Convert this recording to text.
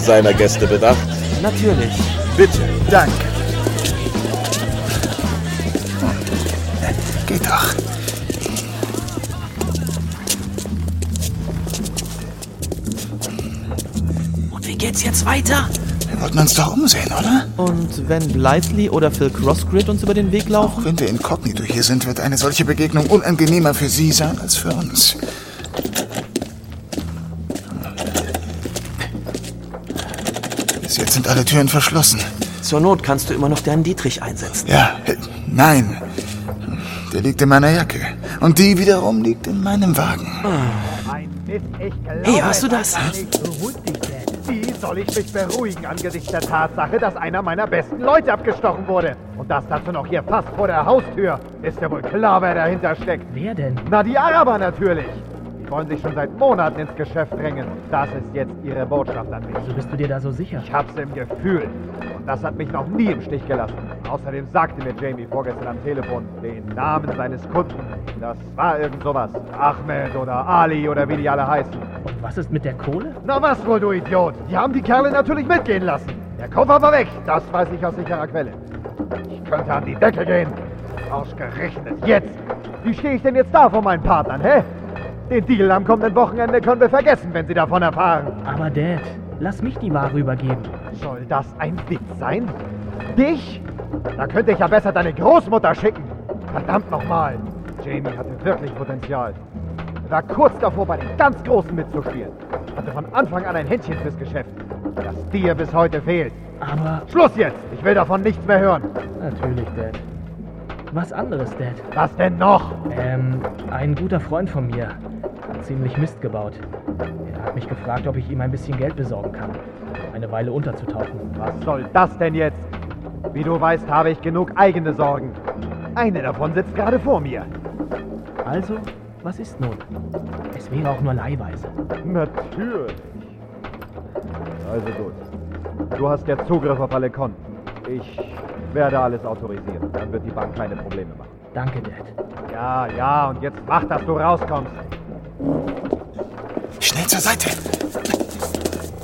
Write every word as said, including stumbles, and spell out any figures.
seiner Gäste bedacht? Natürlich. Bitte. Danke. Geht doch. Und wie geht's jetzt weiter? Wir wollten uns doch umsehen, oder? Und wenn Blythe oder Phil Crossgrid uns über den Weg laufen? Auch wenn wir inkognito hier sind, wird eine solche Begegnung unangenehmer für Sie sein als für uns. Bis jetzt sind alle Türen verschlossen. Zur Not kannst du immer noch deinen Dietrich einsetzen. Ja, äh, nein. Der liegt in meiner Jacke. Und die wiederum liegt in meinem Wagen. Hey, hörst du das? Wie soll ich mich beruhigen angesichts der Tatsache, dass einer meiner besten Leute abgestochen wurde? Und das dazu noch hier fast vor der Haustür. Ist ja wohl klar, wer dahinter steckt. Wer denn? Na, die Araber natürlich. Die wollen sich schon seit Monaten ins Geschäft drängen. Das ist jetzt ihre Botschaft an mich. Wieso bist du dir da so sicher? Ich hab's im Gefühl. Und das hat mich noch nie im Stich gelassen. Außerdem sagte mir Jamie vorgestern am Telefon den Namen seines Kunden. Das war irgend sowas. Ahmed oder Ali oder wie die alle heißen. Und was ist mit der Kohle? Na was wohl, du Idiot? Die haben die Kerle natürlich mitgehen lassen. Der Koffer war weg. Das weiß ich aus sicherer Quelle. Ich könnte an die Decke gehen. Ausgerechnet jetzt. Wie stehe ich denn jetzt da vor meinen Partnern, hä? Den Deal am kommenden Wochenende können wir vergessen, wenn sie davon erfahren. Aber Dad, lass mich die Ware übergeben. Soll das ein Witz sein? Dich? Da könnte ich ja besser deine Großmutter schicken. Verdammt nochmal. Jamie hatte wirklich Potenzial. Er war kurz davor, bei den ganz Großen mitzuspielen. Hatte von Anfang an ein Händchen fürs Geschäft. Das dir bis heute fehlt. Aber... Schluss jetzt! Ich will davon nichts mehr hören. Natürlich, Dad. Was anderes, Dad. Was denn noch? Ähm, ein guter Freund von mir hat ziemlich Mist gebaut. Er hat mich gefragt, ob ich ihm ein bisschen Geld besorgen kann, um eine Weile unterzutauchen. Was soll das denn jetzt? Wie du weißt, habe ich genug eigene Sorgen. Eine davon sitzt gerade vor mir. Also, was ist nun? Es wäre auch nur leihweise. Natürlich. Also gut. Du hast jetzt Zugriff auf alle Konten. Ich werde alles autorisieren. Dann wird die Bank keine Probleme machen. Danke, Dad. Ja, ja, und jetzt mach, dass du rauskommst. Schnell zur Seite.